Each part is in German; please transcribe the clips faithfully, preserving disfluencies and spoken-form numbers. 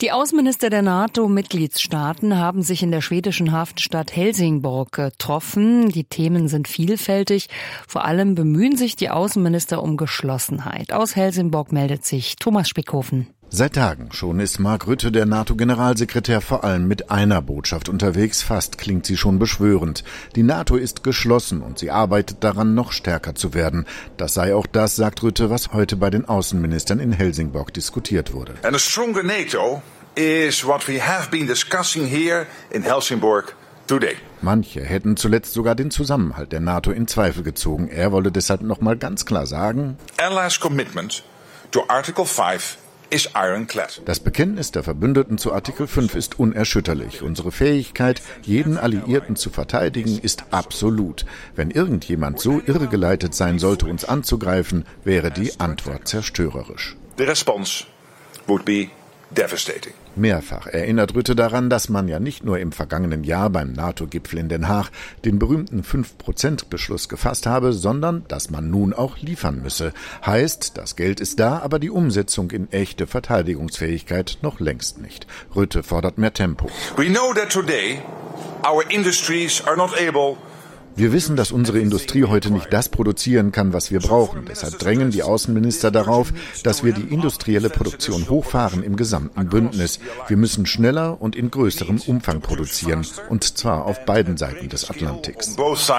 Die Außenminister der NATO-Mitgliedstaaten haben sich in der schwedischen Hafenstadt Helsingborg getroffen. Die Themen sind vielfältig. Vor allem bemühen sich die Außenminister um Geschlossenheit. Aus Helsingborg meldet sich Thomas Spickhofen. Seit Tagen schon ist Mark Rutte, der NATO-Generalsekretär, vor allem mit einer Botschaft unterwegs. Fast klingt sie schon beschwörend. Die NATO ist geschlossen und sie arbeitet daran, noch stärker zu werden. Das sei auch das, sagt Rutte, was heute bei den Außenministern in Helsingborg diskutiert wurde. And a stronger NATO is what we have been discussing here in Helsingborg today. Manche hätten zuletzt sogar den Zusammenhalt der NATO in Zweifel gezogen. Er wolle deshalb noch mal ganz klar sagen: Allies' commitment to Article five is ironclad. Das Bekenntnis der Verbündeten zu Artikel fünf ist unerschütterlich. Unsere Fähigkeit, jeden Alliierten zu verteidigen, ist absolut. Wenn irgendjemand so irregeleitet sein sollte, uns anzugreifen, wäre die Antwort zerstörerisch. The response would be devastating. Mehrfach erinnert Rutte daran, dass man ja nicht nur im vergangenen Jahr beim NATO-Gipfel in Den Haag den berühmten fünf Prozent Beschluss gefasst habe, sondern dass man nun auch liefern müsse. Heißt, das Geld ist da, aber die Umsetzung in echte Verteidigungsfähigkeit noch längst nicht. Rutte fordert mehr Tempo. We know that today our industries are not able. Wir wissen, dass unsere Industrie heute nicht das produzieren kann, was wir brauchen. Deshalb drängen die Außenminister darauf, dass wir die industrielle Produktion hochfahren im gesamten Bündnis. Wir müssen schneller und in größerem Umfang produzieren, und zwar auf beiden Seiten des Atlantiks.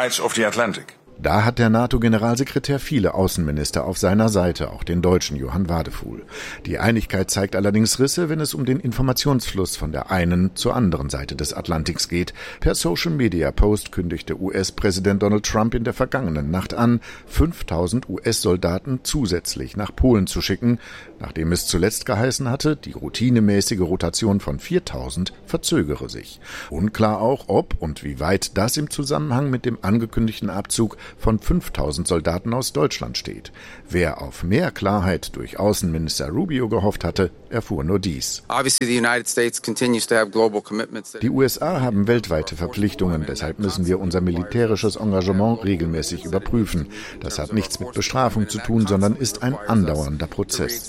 Da hat der NATO-Generalsekretär viele Außenminister auf seiner Seite, auch den deutschen Johann Wadefuhl. Die Einigkeit zeigt allerdings Risse, wenn es um den Informationsfluss von der einen zur anderen Seite des Atlantiks geht. Per Social-Media-Post kündigte U S-Präsident Donald Trump in der vergangenen Nacht an, fünftausend U S-Soldaten zusätzlich nach Polen zu schicken, nachdem es zuletzt geheißen hatte, die routinemäßige Rotation von viertausend verzögere sich. Unklar auch, ob und wie weit das im Zusammenhang mit dem angekündigten Abzug von fünftausend Soldaten aus Deutschland steht. Wer auf mehr Klarheit durch Außenminister Rubio gehofft hatte, erfuhr nur dies. Die U S A haben weltweite Verpflichtungen, deshalb müssen wir unser militärisches Engagement regelmäßig überprüfen. Das hat nichts mit Bestrafung zu tun, sondern ist ein andauernder Prozess.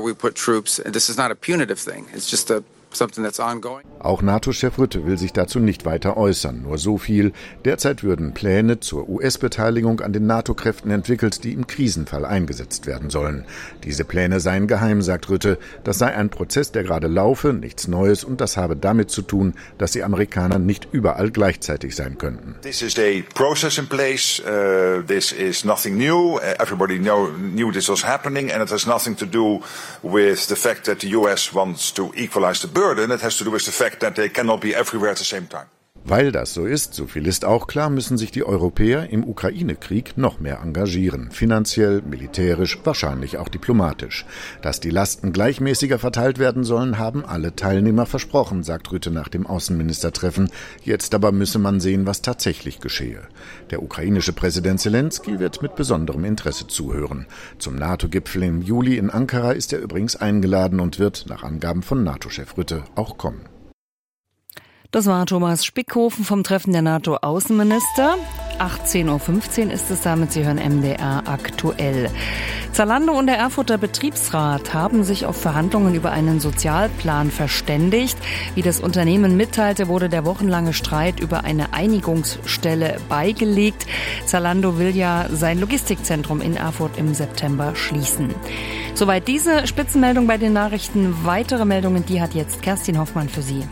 Auch NATO-Chef Rutte will sich dazu nicht weiter äußern. Nur so viel: Derzeit würden Pläne zur U S-Beteiligung an den NATO-Kräften entwickelt, die im Krisenfall eingesetzt werden sollen. Diese Pläne seien geheim, sagt Rutte. Das sei ein Prozess, der gerade laufe, nichts Neues, und das habe damit zu tun, dass die Amerikaner nicht überall gleichzeitig sein könnten. This is a process in place. Uh, this is nothing new. Uh, everybody know, knew this was happening, and it has nothing to do with the fact that the U S wants to equalize the burden. It has to do with the fact that they cannot be everywhere at the same time. Weil das so ist, so viel ist auch klar, müssen sich die Europäer im Ukraine-Krieg noch mehr engagieren. Finanziell, militärisch, wahrscheinlich auch diplomatisch. Dass die Lasten gleichmäßiger verteilt werden sollen, haben alle Teilnehmer versprochen, sagt Rutte nach dem Außenministertreffen. Jetzt aber müsse man sehen, was tatsächlich geschehe. Der ukrainische Präsident Zelensky wird mit besonderem Interesse zuhören. Zum NATO-Gipfel im Juli in Ankara ist er übrigens eingeladen und wird, nach Angaben von NATO-Chef Rutte, auch kommen. Das war Thomas Spickhofen vom Treffen der NATO-Außenminister. achtzehn Uhr fünfzehn ist es damit. Sie hören M D R aktuell. Zalando und der Erfurter Betriebsrat haben sich auf Verhandlungen über einen Sozialplan verständigt. Wie das Unternehmen mitteilte, wurde der wochenlange Streit über eine Einigungsstelle beigelegt. Zalando will ja sein Logistikzentrum in Erfurt im September schließen. Soweit diese Spitzenmeldung bei den Nachrichten. Weitere Meldungen, die hat jetzt Kerstin Hoffmann für Sie.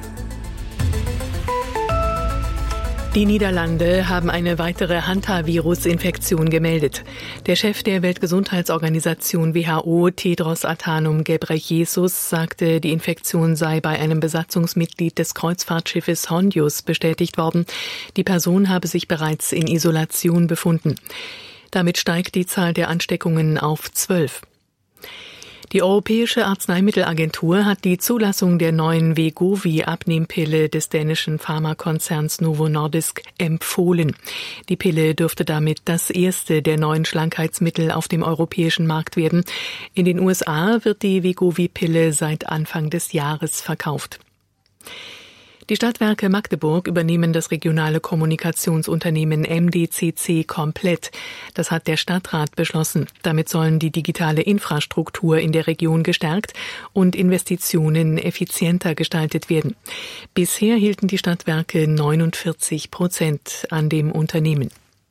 Die Niederlande haben eine weitere Hanta-Virus-Infektion gemeldet. Der Chef der Weltgesundheitsorganisation W H O, Tedros Adhanom Ghebreyesus, sagte, die Infektion sei bei einem Besatzungsmitglied des Kreuzfahrtschiffes Hondius bestätigt worden. Die Person habe sich bereits in Isolation befunden. Damit steigt die Zahl der Ansteckungen auf zwölf. Die Europäische Arzneimittelagentur hat die Zulassung der neuen Wegovy-Abnehmpille des dänischen Pharmakonzerns Novo Nordisk empfohlen. Die Pille dürfte damit das erste der neuen Schlankheitsmittel auf dem europäischen Markt werden. In den U S A wird die Wegovy-Pille seit Anfang des Jahres verkauft. Die Stadtwerke Magdeburg übernehmen das regionale Kommunikationsunternehmen M D C C komplett. Das hat der Stadtrat beschlossen. Damit sollen die digitale Infrastruktur in der Region gestärkt und Investitionen effizienter gestaltet werden. Bisher hielten die Stadtwerke neunundvierzig Prozent an dem Unternehmen.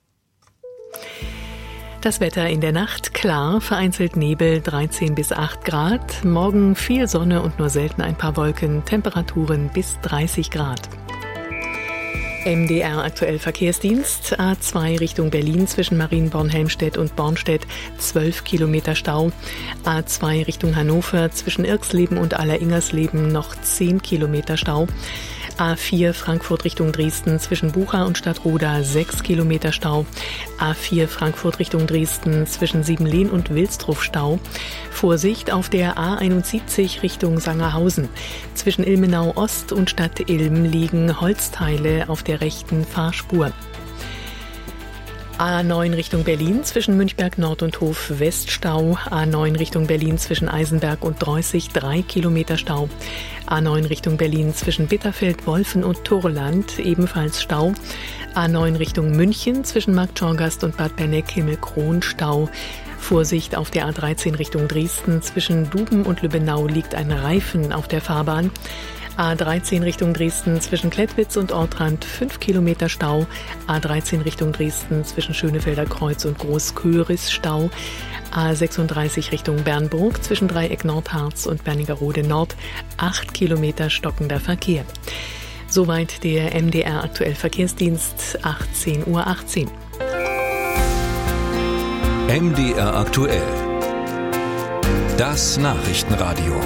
Das Wetter in der Nacht klar, vereinzelt Nebel, dreizehn bis acht Grad. Morgen viel Sonne und nur selten ein paar Wolken, Temperaturen bis dreißig Grad. M D R aktuell Verkehrsdienst, A zwei Richtung Berlin zwischen Marienborn-Helmstedt und Bornstedt, zwölf Kilometer Stau. A zwei Richtung Hannover zwischen Irxleben und Alleringersleben noch zehn Kilometer Stau. A vier Frankfurt Richtung Dresden zwischen Bucha und Stadtroda sechs Kilometer Stau. A vier Frankfurt Richtung Dresden zwischen Siebenlehn und Wilsdruff Stau. Vorsicht auf der A einundsiebzig Richtung Sangerhausen. Zwischen Ilmenau Ost und Stadt Ilm liegen Holzteile auf der rechten Fahrspur. A neun Richtung Berlin zwischen Münchberg Nord und Hof West Stau. A neun Richtung Berlin zwischen Eisenberg und Dreußig drei Kilometer Stau. A neun Richtung Berlin zwischen Bitterfeld, Wolfen und Turland ebenfalls Stau. A neun Richtung München zwischen Marktschorgast und Bad Berneck-Himmelkron Stau. Vorsicht auf der A dreizehn Richtung Dresden zwischen Duben und Lübbenau liegt ein Reifen auf der Fahrbahn. A dreizehn Richtung Dresden zwischen Klettwitz und Ortrand fünf Kilometer Stau. A dreizehn Richtung Dresden zwischen Schönefelder Kreuz und Großköris Stau. A sechsunddreißig Richtung Bernburg zwischen Dreieck Nordharz und Bernigerode Nord acht Kilometer stockender Verkehr. Soweit der M D R aktuell Verkehrsdienst, achtzehn Uhr achtzehn. M D R aktuell. Das Nachrichtenradio.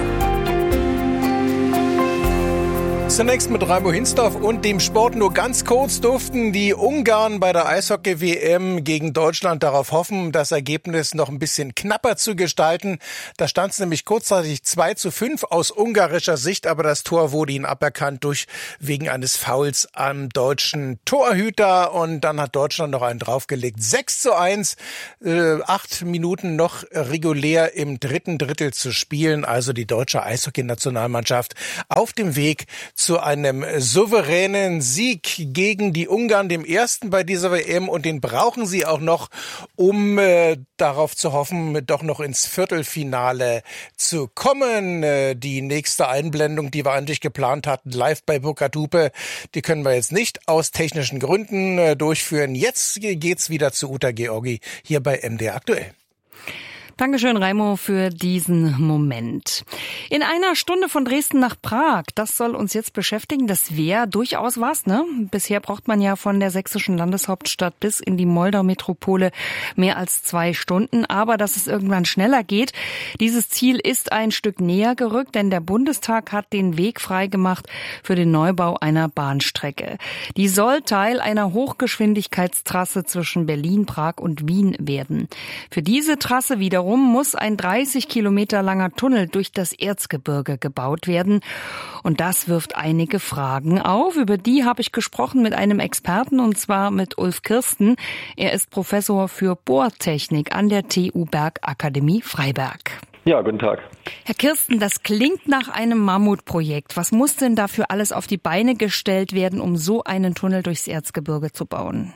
Zunächst mit Raimo Hinsdorf und dem Sport. Nur ganz kurz durften die Ungarn bei der Eishockey-W M gegen Deutschland darauf hoffen, das Ergebnis noch ein bisschen knapper zu gestalten. Da stand es nämlich kurzzeitig zwei zu fünf aus ungarischer Sicht, aber das Tor wurde ihnen aberkannt durch wegen eines Fouls am deutschen Torhüter. Und dann hat Deutschland noch einen draufgelegt. sechs zu eins, äh, acht Minuten noch regulär im dritten Drittel zu spielen. Also die deutsche Eishockey-Nationalmannschaft auf dem Weg zu einem souveränen Sieg gegen die Ungarn, dem ersten bei dieser W M, und den brauchen sie auch noch, um äh, darauf zu hoffen, doch noch ins Viertelfinale zu kommen. Äh, die nächste Einblendung, die wir eigentlich geplant hatten, live bei Burkhard Hupe, die können wir jetzt nicht aus technischen Gründen äh, durchführen. Jetzt geht's wieder zu Uta Georgi hier bei M D R aktuell. Dankeschön, Raimo, für diesen Moment. In einer Stunde von Dresden nach Prag, das soll uns jetzt beschäftigen. Das wäre durchaus was, ne? Bisher braucht man ja von der sächsischen Landeshauptstadt bis in die Moldau-Metropole mehr als zwei Stunden. Aber dass es irgendwann schneller geht, dieses Ziel ist ein Stück näher gerückt, denn der Bundestag hat den Weg freigemacht für den Neubau einer Bahnstrecke. Die soll Teil einer Hochgeschwindigkeitstrasse zwischen Berlin, Prag und Wien werden. Für diese Trasse wiederum muss ein dreißig Kilometer langer Tunnel durch das Erzgebirge gebaut werden. Und das wirft einige Fragen auf. Über die habe ich gesprochen mit einem Experten, und zwar mit Ulf Kirsten. Er ist Professor für Bohrtechnik an der T U Bergakademie Freiberg. Ja, guten Tag. Herr Kirsten, das klingt nach einem Mammutprojekt. Was muss denn dafür alles auf die Beine gestellt werden, um so einen Tunnel durchs Erzgebirge zu bauen?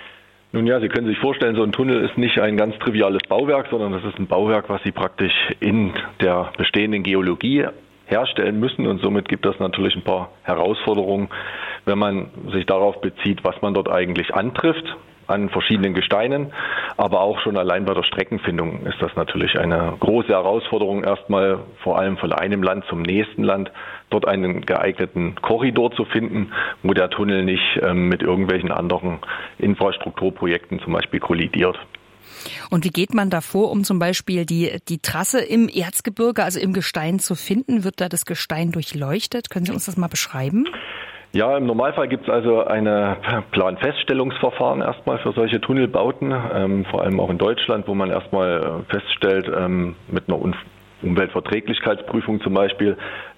Nun ja, Sie können sich vorstellen, so ein Tunnel ist nicht ein ganz triviales Bauwerk, sondern das ist ein Bauwerk, was Sie praktisch in der bestehenden Geologie herstellen müssen. Und somit gibt es natürlich ein paar Herausforderungen, wenn man sich darauf bezieht, was man dort eigentlich antrifft an verschiedenen Gesteinen. Aber auch schon allein bei der Streckenfindung ist das natürlich eine große Herausforderung, erstmal vor allem von einem Land zum nächsten Land dort einen geeigneten Korridor zu finden, wo der Tunnel nicht ähm, mit irgendwelchen anderen Infrastrukturprojekten zum Beispiel kollidiert. Und wie geht man da vor, um zum Beispiel die, die Trasse im Erzgebirge, also im Gestein zu finden? Wird da das Gestein durchleuchtet? Können Sie uns das mal beschreiben? Ja, im Normalfall gibt es also eine Planfeststellungsverfahren erstmal für solche Tunnelbauten, ähm, vor allem auch in Deutschland, wo man erstmal feststellt, ähm, mit einer Un- Umweltverträglichkeitsprüfung zum Beispiel,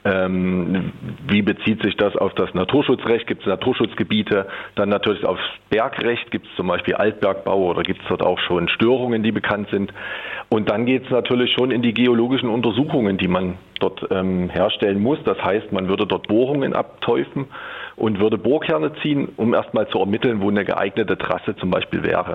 ähm, wie bezieht sich das auf das Naturschutzrecht, gibt es Naturschutzgebiete, dann natürlich aufs Bergrecht, gibt es zum Beispiel Altbergbau oder gibt es dort auch schon Störungen, die bekannt sind. Und dann geht es natürlich schon in die geologischen Untersuchungen, die man dort ähm, herstellen muss. Das heißt, man würde dort Bohrungen abteufen und würde Bohrkerne ziehen, um erstmal zu ermitteln, wo eine geeignete Trasse zum Beispiel wäre.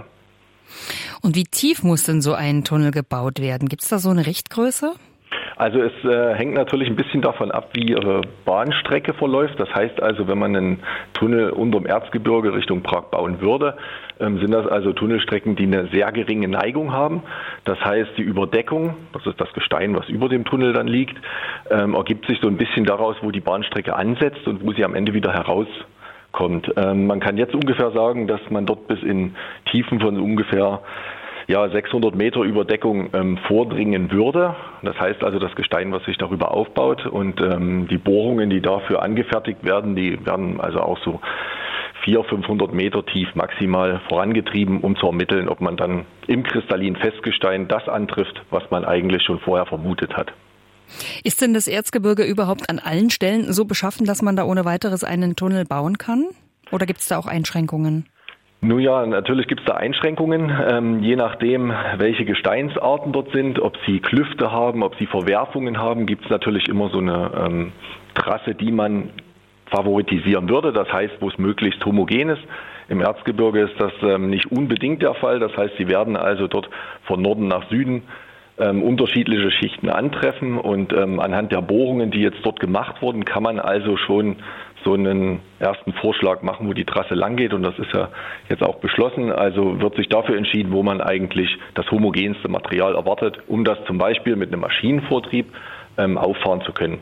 Und wie tief muss denn so ein Tunnel gebaut werden? Gibt es da so eine Richtgröße? Also es äh, hängt natürlich ein bisschen davon ab, wie Ihre Bahnstrecke verläuft. Das heißt also, wenn man einen Tunnel unterm Erzgebirge Richtung Prag bauen würde, ähm, sind das also Tunnelstrecken, die eine sehr geringe Neigung haben. Das heißt, die Überdeckung, das ist das Gestein, was über dem Tunnel dann liegt, ähm, ergibt sich so ein bisschen daraus, wo die Bahnstrecke ansetzt und wo sie am Ende wieder herauskommt. Ähm, man kann jetzt ungefähr sagen, dass man dort bis in Tiefen von ungefähr ja, sechshundert Meter Überdeckung ähm, vordringen würde. Das heißt also, das Gestein, was sich darüber aufbaut und ähm, die Bohrungen, die dafür angefertigt werden, die werden also auch so vierhundert, fünfhundert Meter tief maximal vorangetrieben, um zu ermitteln, ob man dann im kristallinen Festgestein das antrifft, was man eigentlich schon vorher vermutet hat. Ist denn das Erzgebirge überhaupt an allen Stellen so beschaffen, dass man da ohne weiteres einen Tunnel bauen kann? Oder gibt es da auch Einschränkungen? Nun ja, natürlich gibt es da Einschränkungen, ähm, je nachdem, welche Gesteinsarten dort sind, ob sie Klüfte haben, ob sie Verwerfungen haben, gibt es natürlich immer so eine ähm, Trasse, die man favoritisieren würde. Das heißt, wo es möglichst homogen ist. Im Erzgebirge ist das ähm, nicht unbedingt der Fall. Das heißt, sie werden also dort von Norden nach Süden ähm, unterschiedliche Schichten antreffen. Und ähm, anhand der Bohrungen, die jetzt dort gemacht wurden, kann man also schon so einen ersten Vorschlag machen, wo die Trasse lang geht. Und das ist ja jetzt auch beschlossen. Also wird sich dafür entschieden, wo man eigentlich das homogenste Material erwartet, um das zum Beispiel mit einem Maschinenvortrieb ähm, auffahren zu können.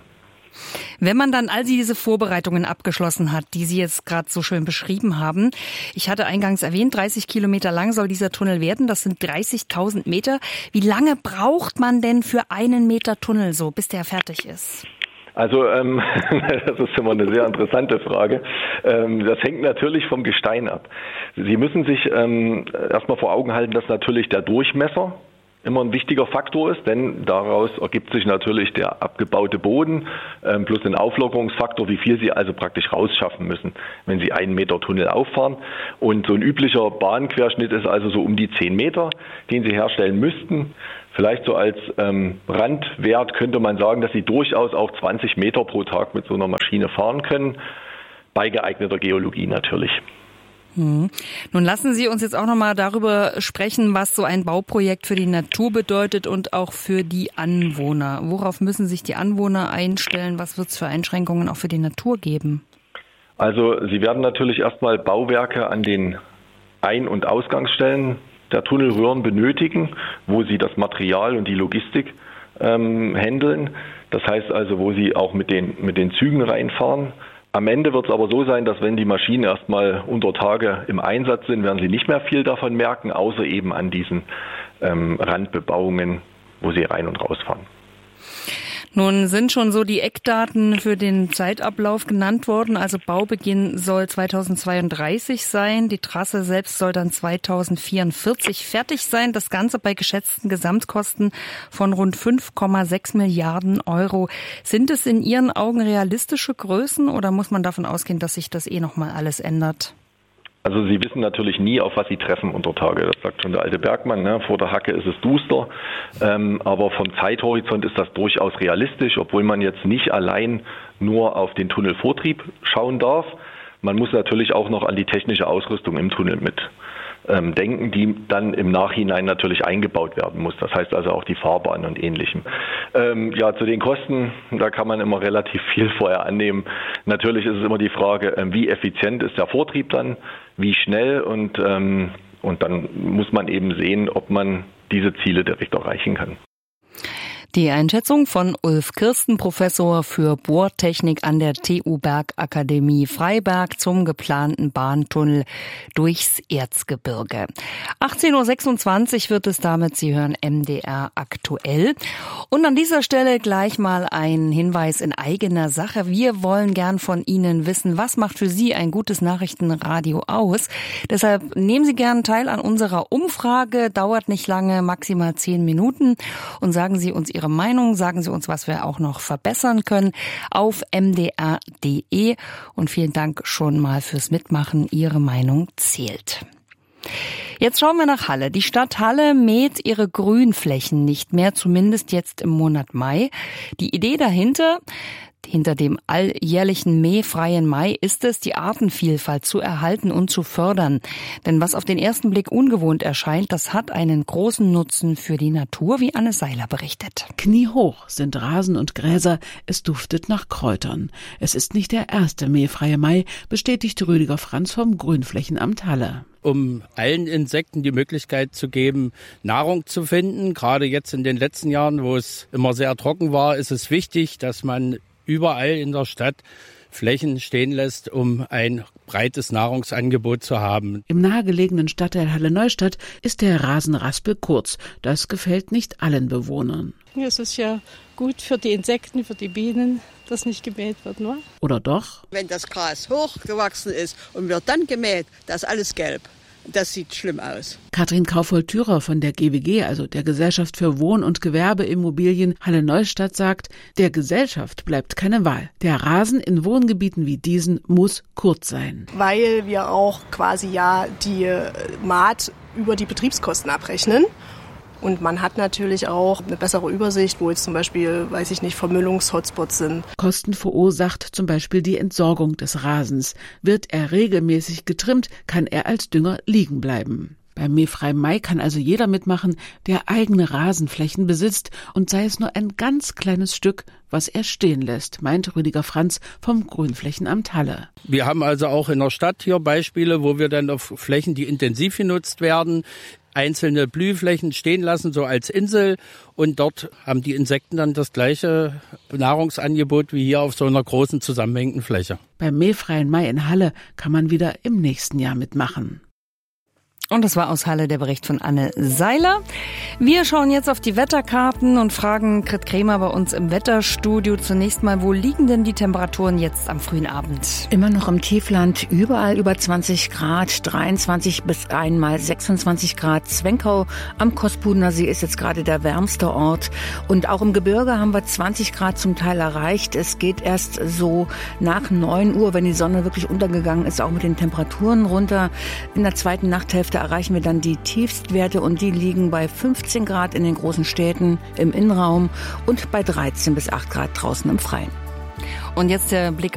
Wenn man dann all diese Vorbereitungen abgeschlossen hat, die Sie jetzt gerade so schön beschrieben haben, ich hatte eingangs erwähnt, dreißig Kilometer lang soll dieser Tunnel werden, das sind dreißigtausend Meter. Wie lange braucht man denn für einen Meter Tunnel so, bis der fertig ist? Also ähm, das ist immer eine sehr interessante Frage. Ähm, das hängt natürlich vom Gestein ab. Sie müssen sich ähm, erstmal vor Augen halten, dass natürlich der Durchmesser immer ein wichtiger Faktor ist, denn daraus ergibt sich natürlich der abgebaute Boden ähm, plus ein Auflockerungsfaktor, wie viel Sie also praktisch rausschaffen müssen, wenn Sie einen Meter Tunnel auffahren. Und so ein üblicher Bahnquerschnitt ist also so um die zehn Meter, den Sie herstellen müssten. Vielleicht so als ähm, Randwert könnte man sagen, dass Sie durchaus auch zwanzig Meter pro Tag mit so einer Maschine fahren können, bei geeigneter Geologie natürlich. Hm. Nun lassen Sie uns jetzt auch noch mal darüber sprechen, was so ein Bauprojekt für die Natur bedeutet und auch für die Anwohner. Worauf müssen sich die Anwohner einstellen? Was wird es für Einschränkungen auch für die Natur geben? Also Sie werden natürlich erstmal Bauwerke an den Ein- und Ausgangsstellen der Tunnelröhren benötigen, wo Sie das Material und die Logistik ähm, handeln. Das heißt also, wo Sie auch mit den, mit den Zügen reinfahren. Am Ende wird es aber so sein, dass wenn die Maschinen erstmal unter Tage im Einsatz sind, werden sie nicht mehr viel davon merken, außer eben an diesen ähm, Randbebauungen, wo sie rein und rausfahren. Nun sind schon so die Eckdaten für den Zeitablauf genannt worden. Also Baubeginn soll zweitausendzweiunddreißig sein. Die Trasse selbst soll dann zweitausendvierundvierzig fertig sein. Das Ganze bei geschätzten Gesamtkosten von rund fünf Komma sechs Milliarden Euro. Sind es in Ihren Augen realistische Größen oder muss man davon ausgehen, dass sich das eh noch mal alles ändert? Also Sie wissen natürlich nie, auf was Sie treffen unter Tage. Das sagt schon der alte Bergmann, ne? Vor der Hacke ist es duster. Ähm, aber vom Zeithorizont ist das durchaus realistisch, obwohl man jetzt nicht allein nur auf den Tunnelvortrieb schauen darf. Man muss natürlich auch noch an die technische Ausrüstung im Tunnel mit ähm, denken, die dann im Nachhinein natürlich eingebaut werden muss. Das heißt also auch die Fahrbahn und Ähnlichem. Ähm, ja, zu den Kosten, da kann man immer relativ viel vorher annehmen. Natürlich ist es immer die Frage, ähm, wie effizient ist der Vortrieb dann, wie schnell und, ähm, und dann muss man eben sehen, ob man diese Ziele direkt erreichen kann. Die Einschätzung von Ulf Kirsten, Professor für Bohrtechnik an der T U Bergakademie Freiberg zum geplanten Bahntunnel durchs Erzgebirge. achtzehn Uhr sechsundzwanzig wird es damit. Sie hören M D R aktuell. Und an dieser Stelle gleich mal ein Hinweis in eigener Sache. Wir wollen gern von Ihnen wissen, was macht für Sie ein gutes Nachrichtenradio aus? Deshalb nehmen Sie gern teil an unserer Umfrage. Dauert nicht lange, maximal zehn Minuten. Und sagen Sie uns Ihre Meinung, sagen Sie uns, was wir auch noch verbessern können auf m d r punkt d e und vielen Dank schon mal fürs Mitmachen. Ihre Meinung zählt. Jetzt schauen wir nach Halle. Die Stadt Halle mäht ihre Grünflächen nicht mehr, zumindest jetzt im Monat Mai. Die Idee dahinter: Hinter dem alljährlichen mähfreien Mai ist es, die Artenvielfalt zu erhalten und zu fördern. Denn was auf den ersten Blick ungewohnt erscheint, das hat einen großen Nutzen für die Natur, wie Anne Seiler berichtet. Kniehoch sind Rasen und Gräser, es duftet nach Kräutern. Es ist nicht der erste mähfreie Mai, bestätigt Rüdiger Franz vom Grünflächenamt Halle. Um allen Insekten die Möglichkeit zu geben, Nahrung zu finden. Gerade jetzt in den letzten Jahren, wo es immer sehr trocken war, ist es wichtig, dass man überall in der Stadt Flächen stehen lässt, um ein breites Nahrungsangebot zu haben. Im nahegelegenen Stadtteil Halle-Neustadt ist der Rasenraspel kurz. Das gefällt nicht allen Bewohnern. Es ist ja gut für die Insekten, für die Bienen, dass nicht gemäht wird, ne? Oder doch? Wenn das Gras hochgewachsen ist und wird dann gemäht, das ist alles gelb. Das sieht schlimm aus. Katrin Kaufold-Thürer von der G W G, also der Gesellschaft für Wohn- und Gewerbeimmobilien Halle-Neustadt, sagt, der Gesellschaft bleibt keine Wahl. Der Rasen in Wohngebieten wie diesen muss kurz sein. Weil wir auch quasi ja die Maat über die Betriebskosten abrechnen. Und man hat natürlich auch eine bessere Übersicht, wo jetzt zum Beispiel, weiß ich nicht, Vermüllungshotspots sind. Kosten verursacht zum Beispiel die Entsorgung des Rasens. Wird er regelmäßig getrimmt, kann er als Dünger liegen bleiben. Beim mähfreien Mai kann also jeder mitmachen, der eigene Rasenflächen besitzt und sei es nur ein ganz kleines Stück, was er stehen lässt, meint Rüdiger Franz vom Grünflächenamt Halle. Wir haben also auch in der Stadt hier Beispiele, wo wir dann auf Flächen, die intensiv genutzt werden, einzelne Blühflächen stehen lassen, so als Insel. Und dort haben die Insekten dann das gleiche Nahrungsangebot wie hier auf so einer großen zusammenhängenden Fläche. Beim mähfreien Mai in Halle kann man wieder im nächsten Jahr mitmachen. Und das war aus Halle der Bericht von Anne Seiler. Wir schauen jetzt auf die Wetterkarten und fragen Grit Kremer bei uns im Wetterstudio zunächst mal, wo liegen denn die Temperaturen jetzt am frühen Abend? Immer noch im Tiefland, überall über zwanzig Grad, dreiundzwanzig bis einmal sechsundzwanzig Grad. Zwenkau am Kospudener See ist jetzt gerade der wärmste Ort. Und auch im Gebirge haben wir zwanzig Grad zum Teil erreicht. Es geht erst so nach neun Uhr, wenn die Sonne wirklich untergegangen ist, auch mit den Temperaturen runter. In der zweiten Nachthälfte erreichen wir dann die Tiefstwerte und die liegen bei fünfzehn Grad in den großen Städten im Innenraum und bei dreizehn bis acht Grad draußen im Freien. Und jetzt der Blick